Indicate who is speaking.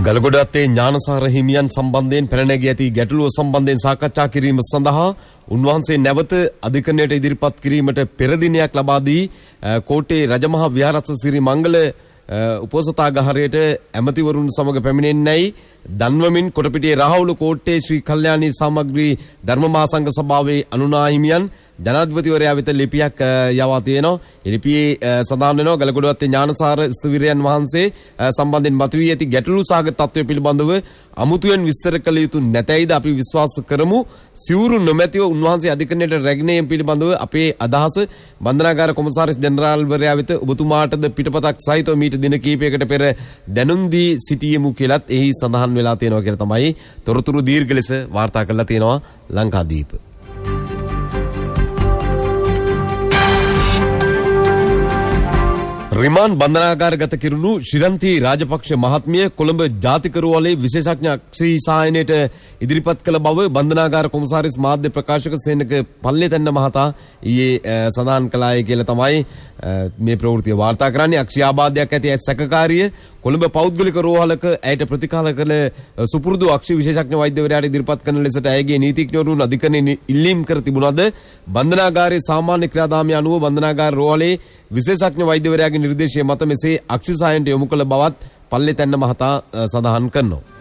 Speaker 1: ගල්ගොඩත්තේ ඥානසාර හිමියන් සම්බන්ධයෙන් පැන නැගී ඇති ගැටලුව සම්බන්ධයෙන් සාකච්ඡා කිරීම සඳහා උන්වහන්සේ නැවත අධිකරණයට ඉදිරිපත් කිරීමට පෙර දිනයක් ලබා දී කෝට්ටේ රජමහා විහාරස්ථ සිරි මංගල උපෝසථාගාරයට ඇමතිවරුන් සමග පැමිණෙන්නේයි දන්වමින් කොටපිටියේ රාහුල කෝට්ටේ ශ්‍රී කල්යාණී සමග්‍රී ධර්ම මහාසංඝ සභාවේ අනුනා හිමියන් ජනාධිපතිවරයා වෙත ලිපියක් යවා තියෙනවා. ඒ ලිපියේ සඳහන් වෙනවා ගල්ගොඩවත්තේ ඥානසාර ස්ථවිරයන් වහන්සේ සම්බන්ධයෙන් මතුවී ඇති ගැටලු සහගත තත්ත්වය පිළිබඳව අමුතුවෙන් විස්තර කළ යුතු නැතයිද අපි විශ්වාස කරමු. සිවුරු නොමැතිව උන්වහන්සේ අධිකරණයට රැගෙන යාම පිළිබඳව අපේ අදහස බන්ධනාගාර කොමසාරිස් ජෙනරාල්වරයා වෙත ඔබතුමාටද පිටපතක් සහිතව මීට දින කිහිපයකට පෙර දැනුම් දී සිටියෙමු කියලත් එහි සඳහන් වෙලා තියෙනවා කියලා තමයි තොරතුරු දීර්ඝ ලෙස වාර්තා කරලා තියෙනවා ලංකාදීප. රිමාන්ඩ් බන්ධනාගාරගත කිරුණු ශිරන්ති රාජපක්ෂ මහත්මිය කොළඹ ජාතික රෝහලේ විශේෂඥ අක්ෂිසායනයට ඉදිරිපත් කළ බව බන්ධනාගාර කොමසාරිස් මාධ්‍ය ප්‍රකාශක සේනක පල්ලේතැන්න මහතා ඊයේ සඳහන් කළාය කියලා තමයි මේ ප්‍රවෘත්තිය වාර්තා කරන්නේ. අක්ෂිආබාධයක් ඇති සැකකාරිය කොළඹ පෞද්ගලික රෝහලක ඇයට ප්‍රතිකාර කළ සුපුරුදු අක්ෂි විශේෂඥ වෛද්‍යවරයාට ඉදිරිපත් කරන ලෙසට ඇයගේ නීතිඥවරුන් අධිකරණයේ ඉල්ලීම් කර තිබුණාද බන්ධනාගාරයේ සාමාන්‍ය ක්‍රියාදාමය අනුව බන්ධනාගාර රෝහලේ විශේෂඥ වෛද්‍යවරයාගේ නිර්දේශය මත මෙසේ අක්ෂිසායනට යොමු කළ බවත් පල්ලේතැන්න මහතා සඳහන් කරනවා.